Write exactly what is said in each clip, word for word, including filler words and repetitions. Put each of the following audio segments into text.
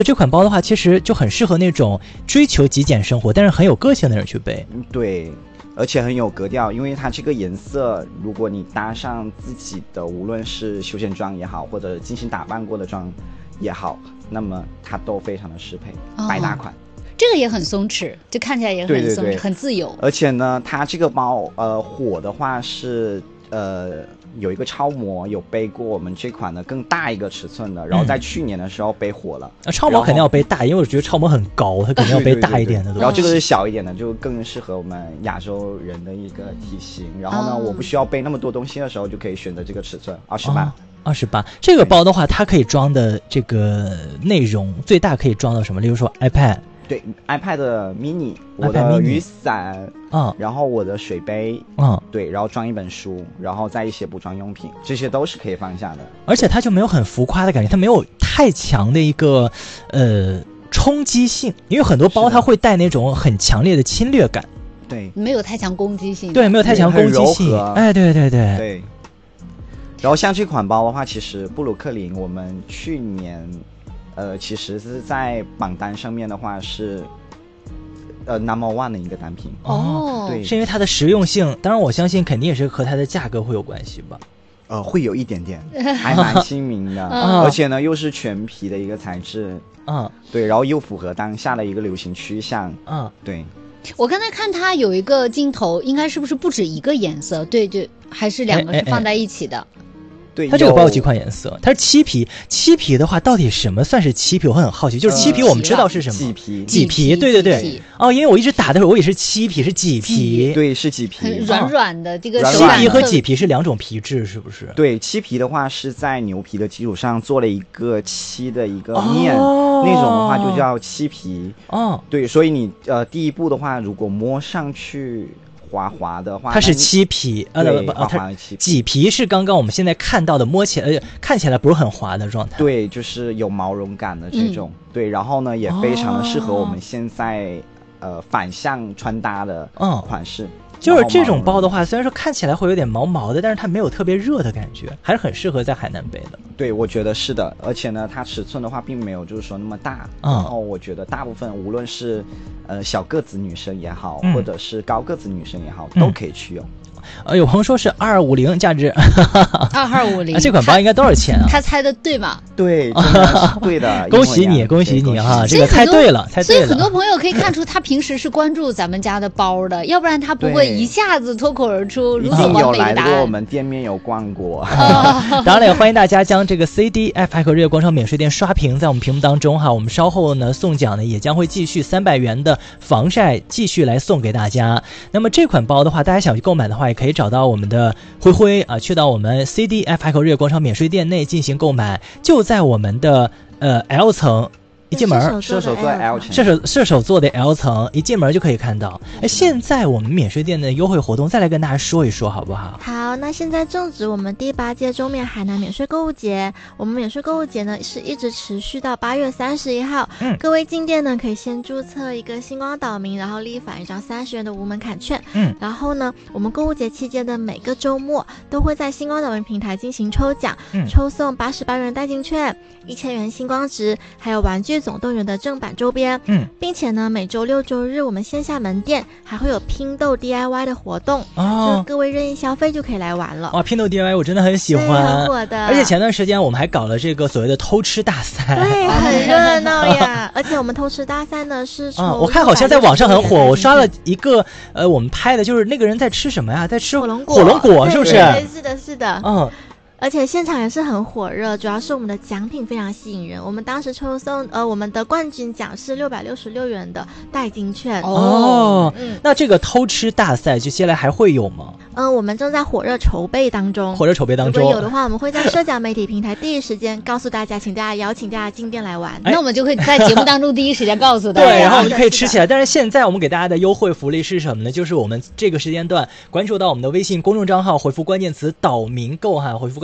这款包的话，其实就很适合那种追求极简生活，但是很有个性的人去背。 对，而且很有格调，因为它这个颜色，如果你搭上自己的，无论是休闲装也好，或者精心打扮过的装也好，那么它都非常的适配，哦、百搭款。 这个也很松弛，就看起来也很松弛，对对对，很自由。 而且呢，它这个包呃火的话是呃有一个超模有背过我们这款的更大一个尺寸的，然后在去年的时候背火了。啊、 嗯，超模肯定要背大，因为我觉得超模很高，它肯定要背大一点的。 对对对对，然后这个是小一点的，就更适合我们亚洲人的一个体型。然后呢，哦、我不需要背那么多东西的时候，就可以选择这个尺寸二十八。 二十八，这个包的话，它可以装的这个内容最大可以装到什么？例如说 iPad。 对 iPad mini， 我的雨伞，嗯，然后我的水杯，嗯，对，然后装一本书，然后再一些补妆用品，这些都是可以放下的。 而且它就没有很浮夸的感觉，它没有太强的一个呃冲击性，因为很多包它会带那种很强烈的侵略感。 对， 没有太强攻击性。 对，没有太强攻击性。哎，对对对对。然后像这款包的话，其实布鲁克林我们去年。呃，其实是在榜单上面的话是，呃 number one 的一个单品哦，对，是因为它的实用性，当然我相信肯定也是和它的价格会有关系吧。 呃，会有一点点，还蛮亲民的，而且呢又是全皮的一个材质，嗯，对，然后又符合当下的一个流行趋向，嗯，对。 我刚才看它有一个镜头，应该是不是不止一个颜色？对对，还是两个是放在一起的。哎哎哎对， 它这个包有几款颜色？它是漆皮，漆皮的话，到底什么算是漆皮？我很好奇，就是漆皮，我们知道是什么？ 麂皮， 麂皮，对对对。哦，因为我一直打的时候，我也是漆皮，是麂皮， 对，是麂皮， 很软软的。这个漆皮和麂皮是两种皮质，是不是？ 对，漆皮的话是在牛皮的基础上做了一个漆的一个面，哦、那种的话就叫漆皮。哦，对，所以你呃第一步的话，如果摸上去。滑滑的话， 它是漆皮，呃，不，它麂皮是刚刚我们现在看到的，摸起来看起来不是很滑的状态。 对，就是有毛绒感的这种。嗯、对，然后呢，也非常的适合我们现在、哦、呃反向穿搭的款式。嗯就是这种包的话，虽然说看起来会有点毛毛的，但是它没有特别热的感觉，还是很适合在海南背的。 对，我觉得是的，而且呢，它尺寸的话并没有就是说那么大，嗯、然后我觉得大部分无论是呃小个子女生也好，嗯、或者是高个子女生也好，都可以去用。 呃，有朋友说是二二五零价值， 二二五零， 这款包应该多少钱啊？ 他猜的对吗？ 对，真的是对的， 恭喜你，恭喜你哈！这个猜对了，猜对了。 所以很多朋友可以看出，他平时是关注咱们家的包的，要不然他不会一下子脱口而出如此完美的答案。 有来过我们店面有逛过， 当然了，也欢迎大家将这个 C D F 海口日月光超免税店刷屏在我们屏幕当中哈。我们稍后呢送奖呢也将会继续三百元的防晒继续来送给大家。那么这款包的话，大家想去购买的话，也可以找到我们的灰灰啊，去到我们 C D F 海口日月广场免税店内进行购买，就在我们的呃 L 层。一进门， 射手座 L 层， 射手射手座的 L 层，一进门就可以看到。哎，现在我们免税店的优惠活动，再来跟大家说一说，好不好？ 好，那现在正值我们第八届中免海南免税购物节，我们免税购物节呢是一直持续到八月三十一号。嗯，各位进店呢可以先注册一个星光岛民，然后立返一张三十元的无门槛券。嗯，然后呢，我们购物节期间的每个周末都会在星光岛民平台进行抽奖，嗯、抽送八十八元代金券、一千元星光值，还有玩具总动员的正版周边，嗯，并且呢，每周六周日我们线下门店还会有拼豆 D I Y 的活动，哦，就各位任意消费就可以来玩了。 哇，拼豆 D I Y 我真的很喜欢， 很火的。 而且前段时间我们还搞了这个所谓的偷吃大赛， 对，很热闹呀。而且我们偷吃大赛呢是抽、嗯， 我看好像在网上很火，我刷了一个呃，我们拍的就是那个人在吃什么呀？在吃火龙果， 火龙果是不是？ 对，是的，是的， 嗯。 而且现场也是很火热，主要是我们的奖品非常吸引人。我们当时抽送呃我们的冠军奖是六百六十六元的代金券。 哦，嗯，那这个偷吃大赛接下来还会有吗？ 嗯、呃，我们正在火热筹备当中。 火热筹备当中， 如果有的话，我们会在社交媒体平台第一时间告诉大家，请大家邀请大家进店来玩。 那我们就会在节目当中第一时间告诉大家， 对，然后我们就可以吃起来。但是现在我们给大家的优惠福利是什么呢？就是我们这个时间段关注到我们的微信公众账号，回复关键词“岛民购”哈，回复关键。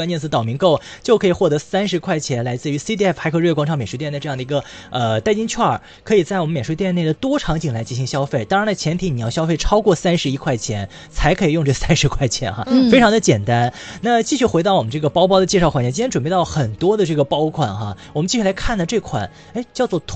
关键词岛民购，就可以获得三十块钱来自于 C D F 海口日月广场免税店的这样的一个呃代金券，可以在我们免税店内的多场景来进行消费。当然了，前提你要消费超过三十一块钱才可以用这三十块钱哈，嗯、非常的简单。那继续回到我们这个包包的介绍环节，今天准备到很多的这个包款哈，我们继续来看呢这款，哎，叫做